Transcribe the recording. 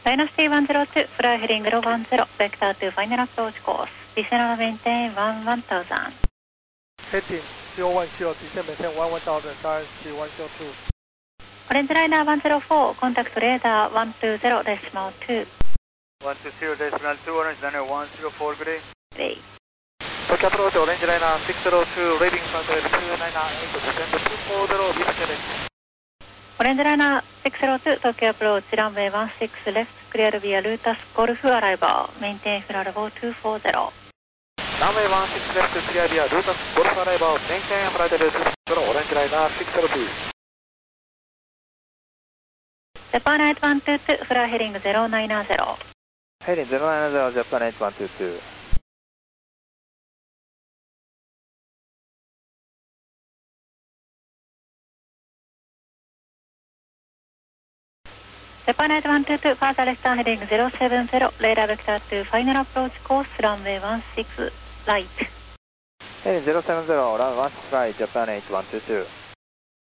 Dynasty 102, fly heading 010, vector to final approach course. Descend maintain 1000. Heading 010, descend maintain 1000, Dynasty 102. Orange Liner 104, contact radar 120.2. 120.2, Orange Liner 104, good day. Day. Tokyo approach, Orange Liner 602, leaving flight 298, descend 240, visual. Orange Liner 602, Tokyo approach, runway 16 left, clear via Lutas Golf arrival, maintain final level 240. Runway 16 left, clear via Lutas Golf arrival, maintain flight level 240, Orange Liner 602. Japan 8122, fly heading 090. Heading 090, Japan 8122. Japan 8122, further left turn heading 070, radar vector to final approach course, runway 16 right. Heading 070, run 16 right, Japan 8122.